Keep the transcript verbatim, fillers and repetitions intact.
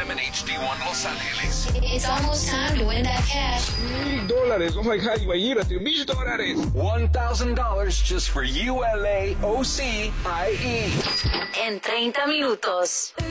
M and H D one Los Angeles. It's almost time to win that cash. Mil dólares. Oh my God, imagínate, mil dólares. one thousand dollars just for U L A O C I E. En treinta minutos.